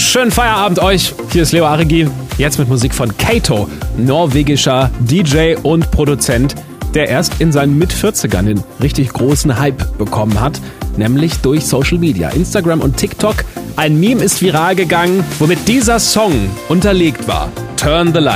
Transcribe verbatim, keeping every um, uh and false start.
schönen Feierabend euch. Hier ist Leo Arigi. Jetzt mit Musik von Kato, norwegischer D J und Produzent, der erst in seinen Mit-vierzigern den richtig großen Hype bekommen hat, nämlich durch Social Media, Instagram und TikTok. Ein Meme ist viral gegangen, womit dieser Song unterlegt war. Turn the Light.